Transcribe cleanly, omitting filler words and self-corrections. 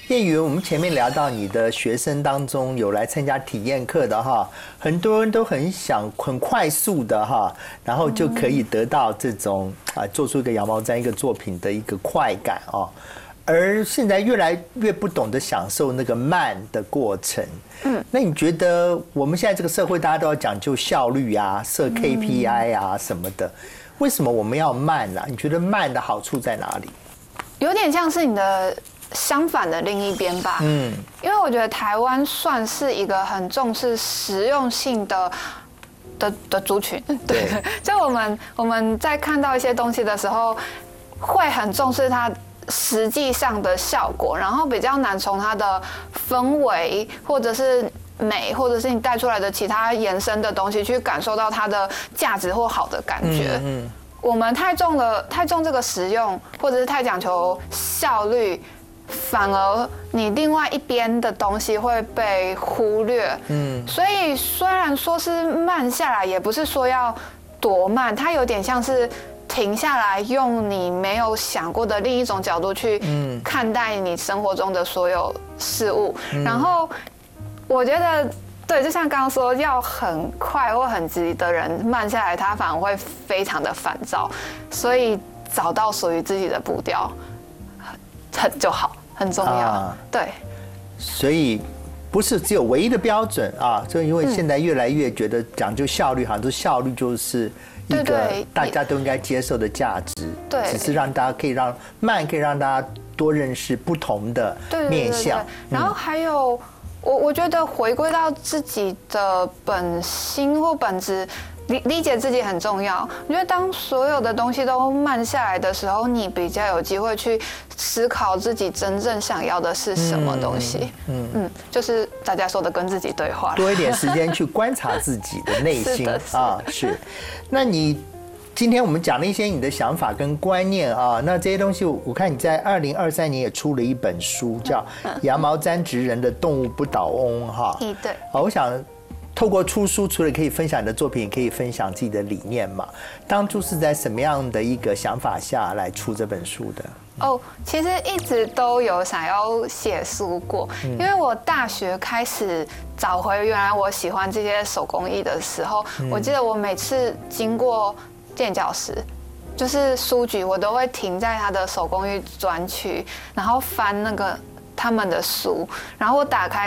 燕云，我们前面聊到你的学生当中有来参加体验课的哈，很多人都很想很快速的哈，然后就可以得到这种做出一个羊毛毡一个作品的一个快感哦。而现在越来越不懂得享受那个慢的过程。那你觉得我们现在这个社会大家都要讲究效率啊，设 KPI 啊什么的，为什么我们要慢啊？你觉得慢的好处在哪里？ 有点像是你的相反的另一边吧。因为我觉得台湾算是一个很重视实用性的族群。对，就我们在看到一些东西的时候，会很重视它实际上的效果，然后比较难从它的氛围或者是美，或者是你带出来的其他延伸的东西去感受到它的价值或好的感觉。我们太重这个实用，或者是太讲求效率，反而你另外一边的东西会被忽略。所以虽然说是慢下来，也不是说要多慢，它有点像是停下来，用你没有想过的另一种角度去看待你生活中的所有事物。然后我觉得，对，就像刚刚说，要很快或很急的人慢下来，他反而会非常的烦躁。所以找到属于自己的步调，就好，很重要。对， 所以不是只有唯一的标准啊，就因为现在越来越觉得讲究效率，好像说效率就是一个大家都应该接受的价值。对，只是让大家可以让大家多认识不同的面向。 然后还有，我觉得回归到自己的本心或本质，理解自己很重要。我觉得当所有的东西都慢下来的时候，你比较有机会去思考自己真正想要的是什么东西。就是大家说的跟自己对话， 多一点时间去观察自己的内心啊。是，那你今天我们讲了一些你的想法跟观念啊，那这些东西我看你在2023年也出了一本书，叫《羊毛毡职人的动物不倒翁》哈。 对。 我想透过出书，除了可以分享你的作品，也可以分享自己的理念嘛。当初是在什么样的一个想法下来出这本书的？ 其实一直都有想要写书过，因为我大学开始找回原来我喜欢这些手工艺的时候，我记得我每次经过垫脚石，就是书局，我都会停在他的手工艺专区，然后翻那个他们的书，然后我打开